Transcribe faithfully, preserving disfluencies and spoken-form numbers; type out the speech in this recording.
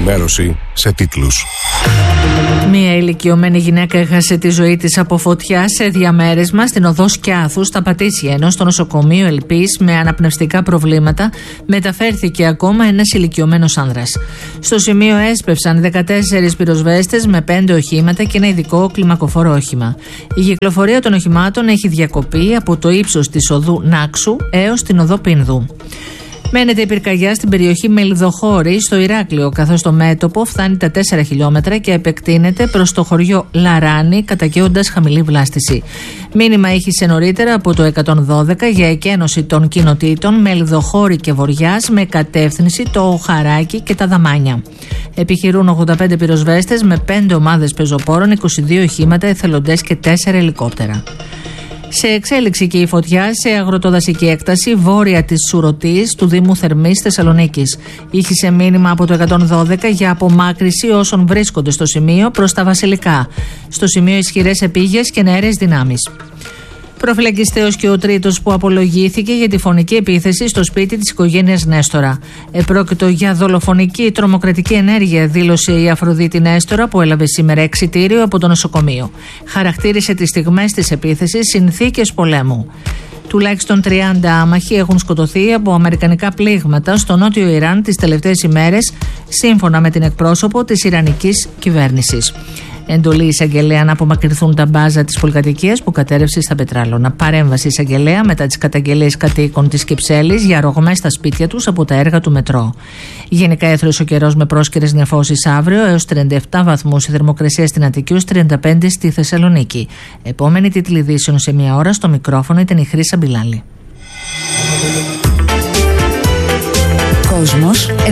ενημέρωση σε τίτλους. Μία ηλικιωμένη γυναίκα έχασε τη ζωή της από φωτιά σε διαμέρισμα στην οδό Σκιάθου στα Πατήσια, ενώ στο νοσοκομείο Ελπής με αναπνευστικά προβλήματα μεταφέρθηκε ακόμα ένας ηλικιωμένος άνδρας. Στο σημείο έσπευσαν δεκατέσσερις πυροσβέστες με πέντε οχήματα και ένα ειδικό κλιμακοφόρο όχημα. Η κυκλοφορία των οχημάτων έχει διακοπεί από το ύψος της οδού Νάξου έως την οδό Πίνδου. Μένεται η πυρκαγιά στην περιοχή Μελιδοχώρη στο Ηράκλειο, καθώς το μέτωπο φτάνει τα τέσσερα χιλιόμετρα και επεκτείνεται προς το χωριό Λαράνη, καταγγέοντας χαμηλή βλάστηση. Μήνυμα ήχησε νωρίτερα από το εκατόν δώδεκα για εκένωση των κοινοτήτων Μελιδοχώρη και Βοριάς με κατεύθυνση το Οχαράκι και τα Δαμάνια. Επιχειρούν ογδόντα πέντε πυροσβέστες με πέντε ομάδες πεζοπόρων, είκοσι δύο οχήματα, εθελοντές και τέσσερα ελικόπτερα. Σε εξέλιξη και η φωτιά σε αγροτοδασική έκταση βόρεια της Σουρωτής του Δήμου Θερμής Θεσσαλονίκης. Ήχησε μήνυμα από το εκατόν δώδεκα για απομάκρυση όσων βρίσκονται στο σημείο προς τα Βασιλικά. Στο σημείο ισχυρές επίγειες και νεαρές δυνάμεις. Προφυλακιστέος και ο τρίτος που απολογήθηκε για τη φωνική επίθεση στο σπίτι της οικογένειας Νέστορα. Επρόκειτο για δολοφονική τρομοκρατική ενέργεια, δήλωσε η Αφροδίτη Νέστορα, που έλαβε σήμερα εξιτήριο από το νοσοκομείο. Χαρακτήρισε τις στιγμές της επίθεσης συνθήκες πολέμου. Τουλάχιστον τριάντα άμαχοι έχουν σκοτωθεί από αμερικανικά πλήγματα στο νότιο Ιράν τις τελευταίες ημέρες, σύμφωνα με την εκπρόσωπο της Ιρανικής κυβέρνησης. Εντολή εισαγγελέα να απομακρυνθούν τα μπάζα της πολυκατοικίας που κατέρευσε στα Πετράλωνα. Παρέμβαση εισαγγελέα μετά τις καταγγελίες κατοίκων της Κυψέλης για ρογμές στα σπίτια τους από τα έργα του μετρό. Γενικά έθρεσε ο καιρός με πρόσκαιρες νεφώσεις αύριο, έως τριάντα επτά βαθμούς η θερμοκρασία στην Αττική, έως τριάντα πέντε στη Θεσσαλονίκη. Επόμενη τίτλη ειδήσεων σε μία ώρα. Στο μικρόφωνο ήταν η Χρύσα Μπιλάλη. Κόσμος.